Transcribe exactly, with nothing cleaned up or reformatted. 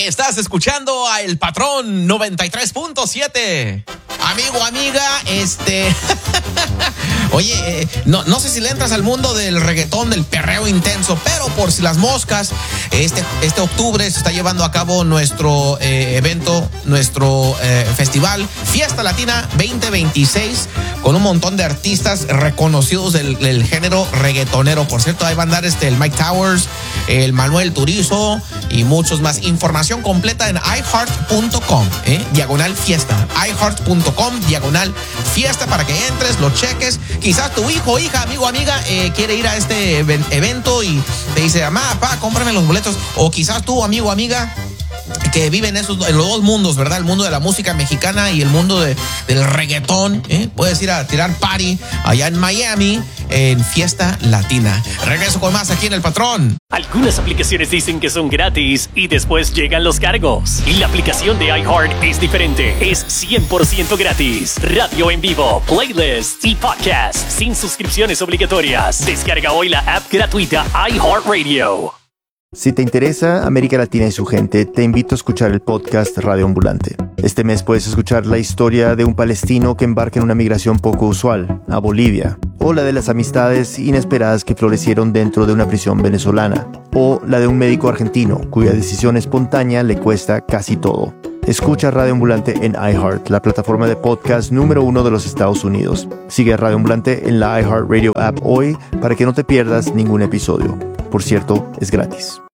Estás escuchando a El Patrón noventa y tres punto siete. Amigo, amiga, este... Oye, eh, no, no sé si le entras al mundo del reggaetón, del perreo intenso, pero por si las moscas, este, este octubre se está llevando a cabo nuestro eh, evento, nuestro eh, festival Fiesta Latina veinte veintiséis, con un montón de artistas reconocidos del, del género reggaetonero. Por cierto, ahí va a andar este, el Mike Towers, el Manuel Turizo y muchos más. Información completa en i heart punto com, ¿eh? diagonal fiesta. i heart punto com, diagonal fiesta, para que entres, lo cheques. Quizás tu hijo, hija, amigo, amiga, eh, quiere ir a este evento y te dice, mamá, papá, cómprame los boletos. O quizás tú, amigo, amiga, que vive en, esos, en los dos mundos, ¿verdad? El mundo de la música mexicana y el mundo de, del reggaetón, ¿eh? Puedes ir a tirar party allá en Miami, en Fiesta Latina. Regreso con más aquí en El Patrón. Algunas aplicaciones dicen que son gratis y después llegan los cargos. Y la aplicación de iHeart es diferente. Es cien por ciento gratis. Radio en vivo, playlists y podcasts sin suscripciones obligatorias. Descarga hoy la app gratuita iHeartRadio. Si te interesa América Latina y su gente, te invito a escuchar el podcast Radio Ambulante. Este mes puedes escuchar la historia de un palestino que embarca en una migración poco usual, a Bolivia, o la de las amistades inesperadas que florecieron dentro de una prisión venezolana, o la de un médico argentino cuya decisión espontánea le cuesta casi todo. Escucha Radio Ambulante en iHeart, la plataforma de podcast número uno de los Estados Unidos. Sigue a Radio Ambulante en la iHeartRadio app hoy para que no te pierdas ningún episodio. Por cierto, es gratis.